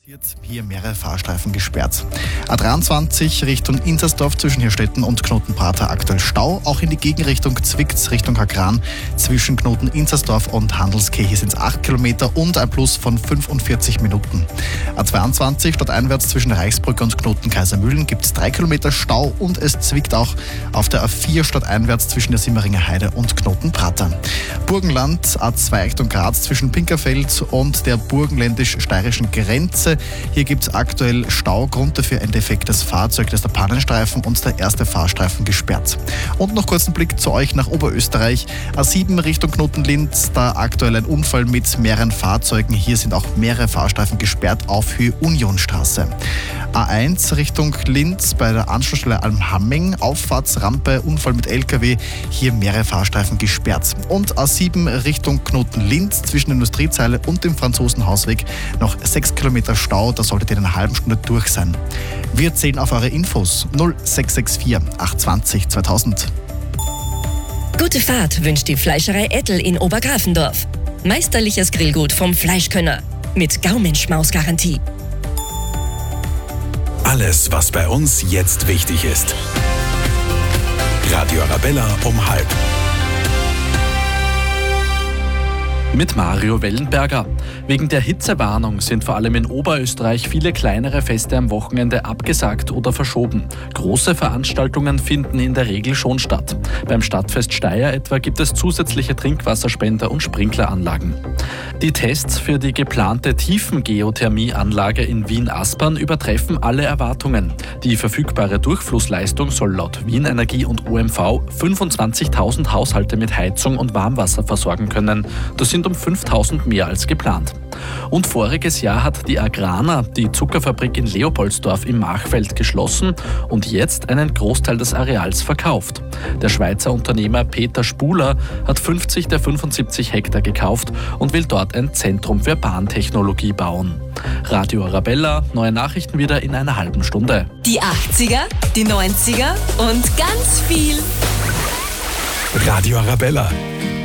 Hier mehrere Fahrstreifen gesperrt. A23 Richtung Inzersdorf zwischen Hirstetten und Knotenprater aktuell Stau. Auch in die Gegenrichtung Zwickt's Richtung Hagran zwischen Knoten Inzersdorf und Handelskirche sind es 8 Kilometer und ein Plus von 45 Minuten. A22 stadteinwärts zwischen Reichsbrücke und Knoten Kaisermühlen gibt es 3 Kilometer Stau und es zwickt auch auf der A4 stadteinwärts zwischen der Simmeringer Heide und Knotenprater. Burgenland A2 Richtung Graz zwischen Pinkerfeld und der burgenländisch-steirischen Grenze. Hier gibt es aktuell Stau. Grund dafür ein defektes Fahrzeug, das ist der Pannenstreifen und der erste Fahrstreifen gesperrt. Und noch kurz einen Blick zu euch nach Oberösterreich. A7 Richtung Knoten-Linz, da aktuell ein Unfall mit mehreren Fahrzeugen. Hier sind auch mehrere Fahrstreifen gesperrt auf Höhe Unionstraße. A1 Richtung Linz bei der Anschlussstelle Almhamming, Auffahrtsrampe, Unfall mit LKW, hier mehrere Fahrstreifen gesperrt. Und A7 Richtung Knoten-Linz zwischen der Industriezeile und dem Franzosenhausweg noch 6 Kilometer Stau, da solltet ihr in einer halben Stunde durch sein. Wir zählen auf eure Infos 0664 820 2000. Gute Fahrt wünscht die Fleischerei Ettel in Obergrafendorf. Meisterliches Grillgut vom Fleischkönner mit Gaumenschmaus-Garantie. Alles, was bei uns jetzt wichtig ist. Radio Arabella um 12:30. Mit Mario Wellenberger. Wegen der Hitzewarnung sind vor allem in Oberösterreich viele kleinere Feste am Wochenende abgesagt oder verschoben. Große Veranstaltungen finden in der Regel schon statt. Beim Stadtfest Steyr etwa gibt es zusätzliche Trinkwasserspender und Sprinkleranlagen. Die Tests für die geplante Tiefengeothermieanlage in Wien-Aspern übertreffen alle Erwartungen. Die verfügbare Durchflussleistung soll laut Wien Energie und OMV 25.000 Haushalte mit Heizung und Warmwasser versorgen können. Das sind um 5.000 mehr als geplant. Und voriges Jahr hat die Agrana die Zuckerfabrik in Leopoldsdorf im Machfeld geschlossen und jetzt einen Großteil des Areals verkauft. Der Schweizer Unternehmer Peter Spuler hat 50 der 75 Hektar gekauft und will dort ein Zentrum für Bahntechnologie bauen. Radio Arabella, neue Nachrichten wieder in einer halben Stunde. Die 80er, die 90er und ganz viel Radio Arabella,